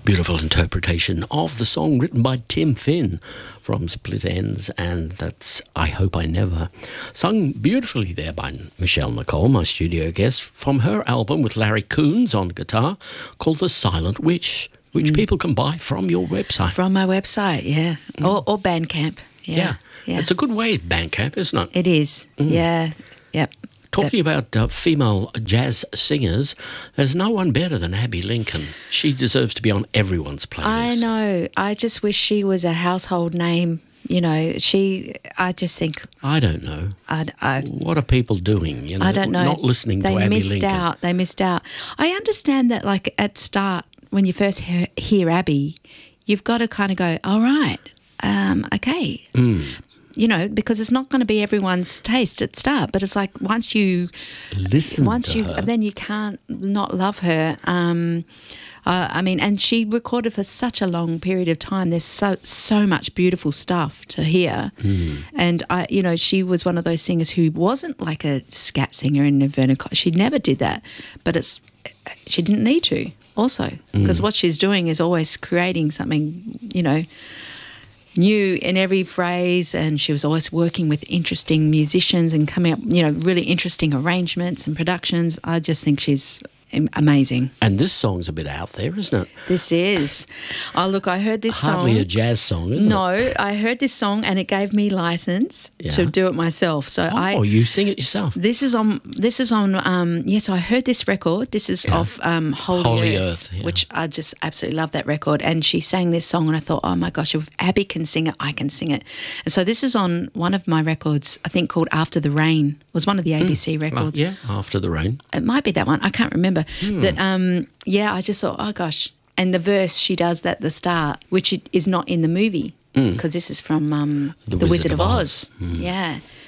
Beautiful interpretation of the song written by Tim Finn from Split Enz, and that's I Hope I Never. Sung beautifully there by Michelle Nicole, my studio guest, from her album with Larry Coons on guitar called The Silent Witch, which people can buy from your website. From my website, yeah. Or Bandcamp. Yeah. It's a good way, Bandcamp, isn't it? It is, yeah. Yep. Talking about female jazz singers, there's no one better than Abby Lincoln. She deserves to be on everyone's playlist. I know. I just wish she was a household name. You know, I just think... I don't know. What are people doing? You know, I don't know. Not listening to Abby Lincoln. They missed out. I understand that, like, at start, when you first hear Abby, you've got to kind of go, all right, okay. You know, because it's not going to be everyone's taste at start, but it's like once you listen to her, then you can't not love her. I mean, and she recorded for such a long period of time. There's so much beautiful stuff to hear, and she was one of those singers who wasn't like a scat singer in Nirvana. She never did that, but she didn't need to also, because what she's doing is always creating something, you know, new in every phrase, and she was always working with interesting musicians and coming up, you know, really interesting arrangements and productions. I just think she's amazing. And this song's a bit out there, isn't it? This is. Oh, look, I heard this song. Hardly a jazz song, is it? No, I heard this song and it gave me license to do it myself. So you sing it yourself. This is on. Yes, I heard this record. This is off Holy Earth, which I just absolutely love that record. And she sang this song, and I thought, oh my gosh, if Abby can sing it, I can sing it. And so this is on one of my records, I think called After the Rain. It was one of the ABC records. After the Rain. It might be that one. I can't remember. That I just thought, oh gosh. And the verse she does at the start, which is not in the movie, because this is from The Wizard of Oz. Yeah.